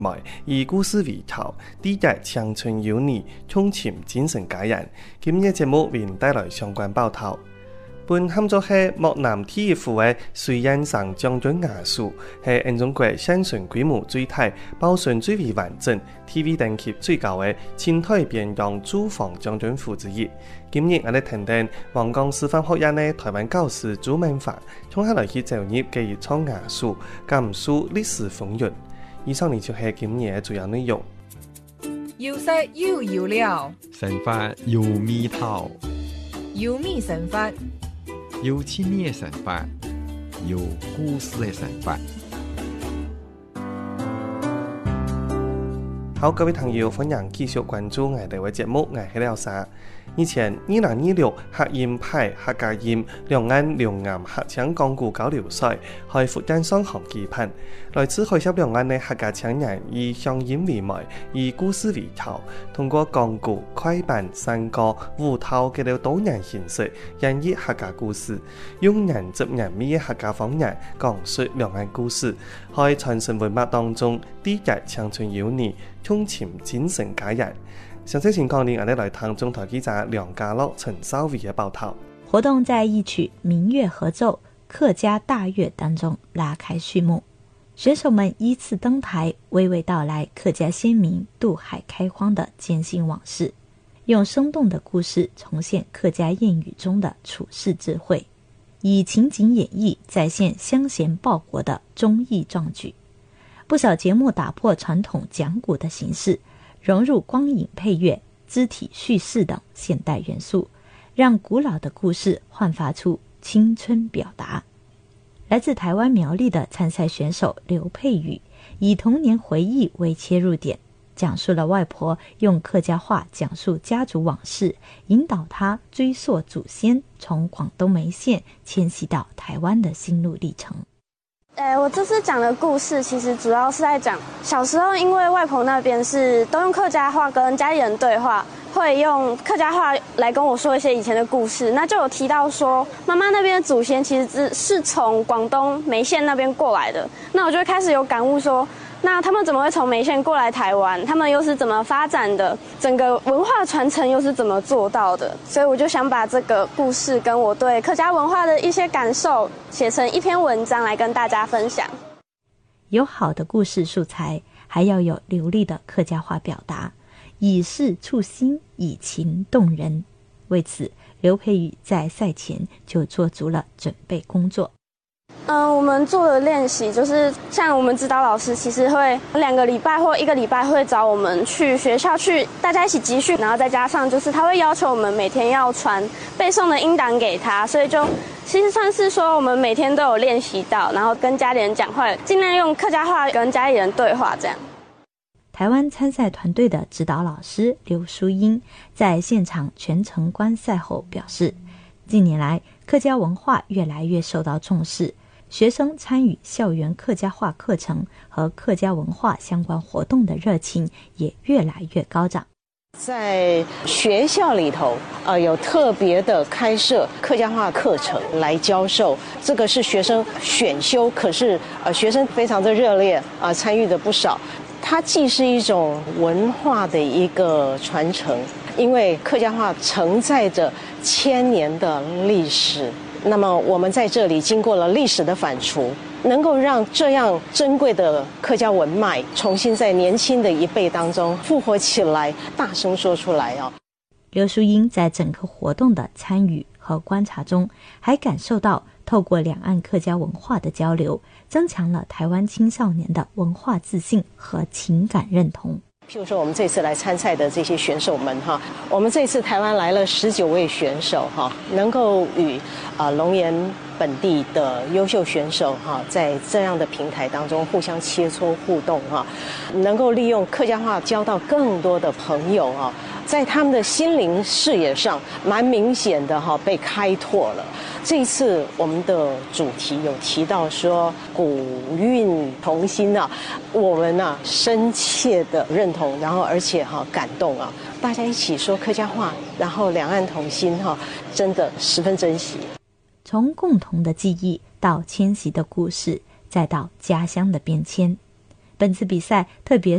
以故事為頭，締結青春友誼，衷情精神家人。今日節目為您帶來相關報道。本合作係莫南體育府嘅水印上將軍藝術，係中國現存規模最大、保存最為完整、TV 等級最高嘅青苔邊疆駐防將軍府之一。今日我哋聽聽皇崗師範學院嘅台灣教師朱明華，從下來去就業嘅一創藝術，感受歷史風雲。以上呢就係今日嘅主要內容。 有色又有料， 神法有味道， 有味神法， 有趣味的神法，有故事的神法。 好，各位朋友，歡迎繼續關注我哋嘅節目，我係廖沙。以前2026客家派客家音兩岸兩岸客家講古交流賽喺福建雙航舉辦，來自海峽兩岸嘅客家青年以鄉音為媒，以故事為頭，通過講古、快板、山歌、舞蹈嘅多樣形式演繹客家故事，用人執人味嘅客家方言講述兩岸故事，喺傳承文化當中締結青春友誼，衷情精神家人。詳細情況呢，我哋來聽中台記者梁家樂、陳少偉嘅報道。 活動在一曲民樂合奏客家大樂當中拉開序幕，選手們依次登台，娓娓道來客家先民渡海開荒的艱辛往事，用生動的故事重現客家諺語中的處世智慧，以情景演繹再現鄉賢報國的忠義壯舉。不少節目打破傳統講古的形式，融入光影配樂、肢體敘事等現代元素，讓古老的故事煥發出青春表達。來自台灣苗栗的參賽選手劉佩宇，以童年回憶為切入點，講述了外婆用客家話講述家族往事，引導他追溯祖先從廣東梅縣遷徙到台灣的心路歷程。 我這次講的故事其實主要是在講小時候，因為外婆那邊是都用客家話跟家裡人對話，會用客家話來跟我說一些以前的故事。那就有提到說，媽媽那邊的祖先其實是從廣東梅縣那邊過來的。那我就開始有感悟說，那他們怎麼會從梅縣過來台灣？他們又是怎麼發展的？整個文化傳承又是怎麼做到的？所以我就想把這個故事跟我對客家文化的一些感受寫成一篇文章來跟大家分享。 有好的故事素材，還要有流利的客家話表達，以事觸心，以情動人。為此，劉佩宇在賽前就做足了準備工作。 我們做的練習就是像我們指導老師其實會2個禮拜或1個禮拜會找我們去學校去大家一起集訓，然後再加上就是他會要求我們每天要傳背誦的音檔給他，所以就其實算是說我們每天都有練習到，然後跟家裡人講話，盡量用客家話跟家裡人對話這樣。 台灣參賽團隊的指導老師劉淑英在現場全程觀賽後表示，近年來客家文化越來越受到重視，學生參與校園客家話課程和客家文化相關活動的熱情也越來越高漲。 在學校裡頭，有特別的開設客家話課程來教授，這個是學生選修，可是學生非常的熱烈，參與的不少。它既是一種文化的一個傳承，因為客家話承載着1000年的歷史。那麼我們在這裡經過了歷史的反芻，能夠讓這樣珍貴的客家文脈重新在年輕的一輩當中復活起來，大聲說出來哦。 劉淑英在整個活動的參與和觀察中，還感受到透過兩岸客家文化的交流，增強了台灣青少年的文化自信和情感認同。 譬如說我們這次來參賽的這些選手們哈，我們這次台灣來了19位選手哈，能夠與龍岩本地的優秀選手哈，在這樣的平台當中互相切磋互動哈，能夠利用客家話交到更多的朋友啊，在他們的心靈視野上蠻明顯的哈被開拓了。這一次我們的主題有提到說古韻同心啊，我們啊深切的認同，然後而且感動啊，大家一起說客家話，然後兩岸同心真的十分珍惜。 從共同的記憶到遷徙的故事，再到家鄉的變遷。本次比賽特別